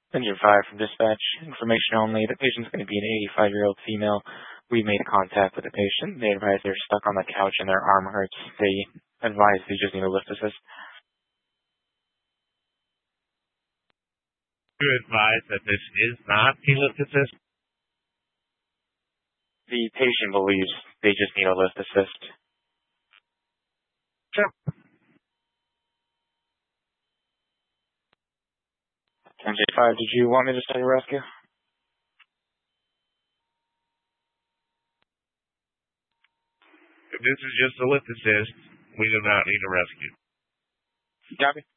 Engine 5 from dispatch. Information only. The patient's going to be an 85-year-old female. We made contact with the patient. They advise they're stuck on the couch and their arm hurts. They advise they just need a lift assist. You advise that this is not a lift assist? The patient believes they just need a lift assist. Sure. MJ5, did you want me to start a rescue? If this is just a lift assist, we do not need a rescue. Copy.